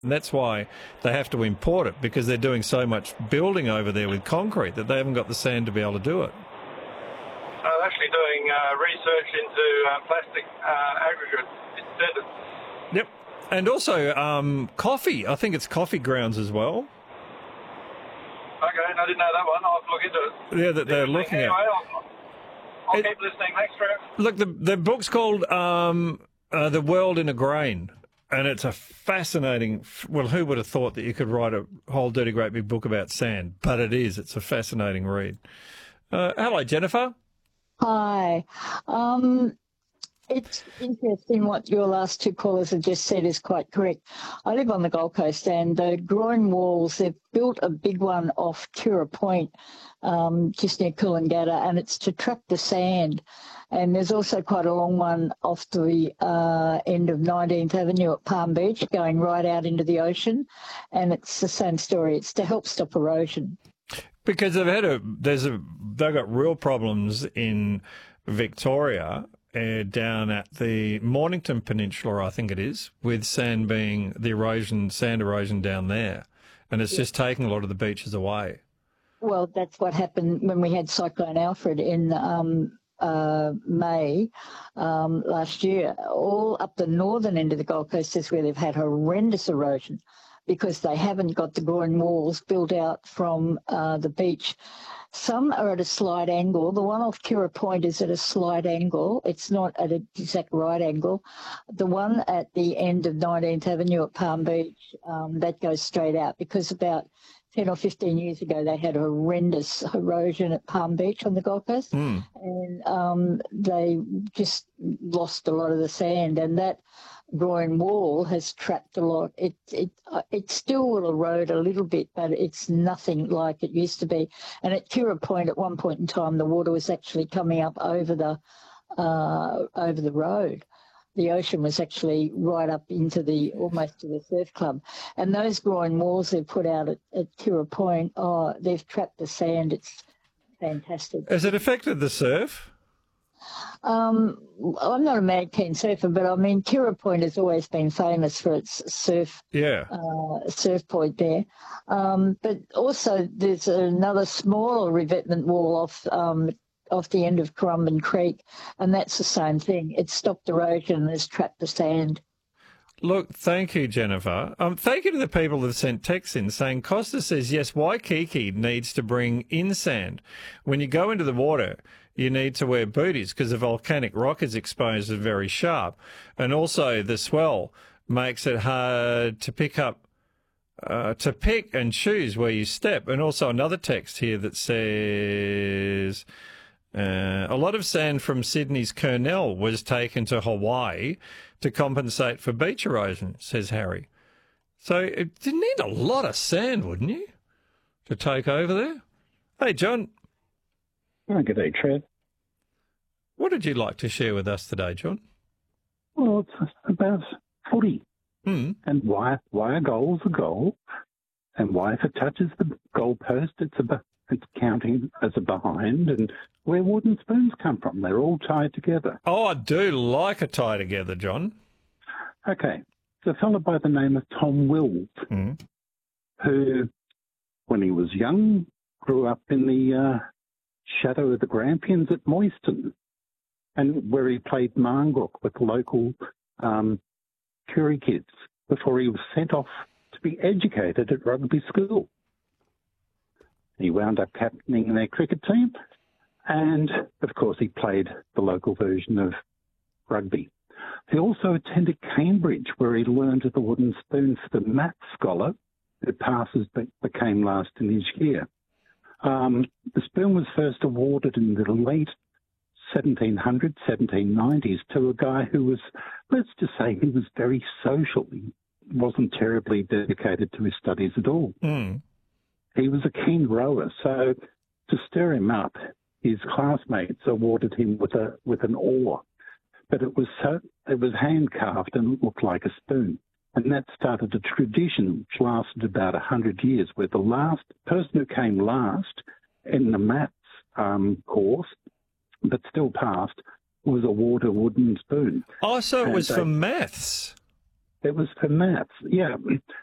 And that's why they have to import it, because they're doing so much building over there with concrete that they haven't got the sand to be able to do it. I'm actually doing research into plastic aggregates instead. Yep. And also coffee. I think it's coffee grounds as well. Okay, I didn't know that one. I'll have to look into it. Yeah, that they're looking at. I'll keep listening. Thanks, Trev. Look, the book's called The World in a Grain. And it's a fascinating, well, who would have thought that you could write a whole dirty great big book about sand? But it is. It's a fascinating read. Hello, Jennifer. Hi. It's interesting what your last two callers have just said is quite correct. I live on the Gold Coast, and the groin walls, they've built a big one off Kira Point, just near Coolangatta, and it's to trap the sand. And there's also quite a long one off the end of 19th Avenue at Palm Beach, going right out into the ocean. And it's the same story. It's to help stop erosion. Because they've got real problems in Victoria, down at the Mornington Peninsula, I think it is, with sand erosion down there. And it's just taking a lot of the beaches away. Well, that's what happened when we had Cyclone Alfred in May last year. All up the northern end of the Gold Coast is where they've had horrendous erosion, because they haven't got the groin walls built out from the beach. Some are at a slight angle. The one off Kira Point is at a slight angle. It's not at an exact right angle. The one at the end of 19th Avenue at Palm Beach, that goes straight out, because about 10 or 15 years ago, they had horrendous erosion at Palm Beach on the Gold Coast, and they just lost a lot of the sand, and that groin wall has trapped a lot. It still will erode a little bit, but it's nothing like it used to be. And at Kira Point, at one point in time, the water was actually coming up over the road. The ocean was actually right up into almost to the surf club. And those groin walls they've put out at Kira Point, they've trapped the sand. It's fantastic. Has it affected the surf? I'm not a mad keen surfer, but I mean, Kira Point has always been famous for its surf point there. But also there's another smaller revetment wall off the end of Currumbin Creek, and that's the same thing. It's stopped erosion and has trapped the sand. Look, thank you, Jennifer. Thank you to the people that have sent texts in saying, Costa says, yes, Waikiki needs to bring in sand. When you go into the water, you need to wear booties because the volcanic rock is exposed and very sharp. And also the swell makes it hard to pick and choose where you step. And also another text here that says, a lot of sand from Sydney's Kurnell was taken to Hawaii to compensate for beach erosion, says Harry. So you need a lot of sand, wouldn't you, to take over there? Hey, John. Oh, good day, Trev. What did you like to share with us today, John? Well, it's about footy. And why a goal's a goal, and why if it touches the goal post, it's counting as a behind, and where wooden spoons come from. They're all tied together. Oh, I do like a tie together, John. Okay. There's a fellow by the name of Tom Wills, who, when he was young, grew up in the shadow of the Grampians at Moyston, and where he played Marngrook with local Curie kids before he was sent off to be educated at rugby school. He wound up captaining their cricket team, and, of course, he played the local version of rugby. He also attended Cambridge, where he learned the wooden spoon for the maths scholar who passes but became last in his year. The spoon was first awarded in the late 1700s, 1790s to a guy who was, let's just say, he was very social. He wasn't terribly dedicated to his studies at all. He was a keen rower, so to stir him up, his classmates awarded him with an oar, but it was hand carved and looked like a spoon, and that started a tradition which lasted about 100 years, where the last person who came last in the maths course, but still passed, was awarded a wooden spoon. Oh, so it was for maths. It was for maths, yeah.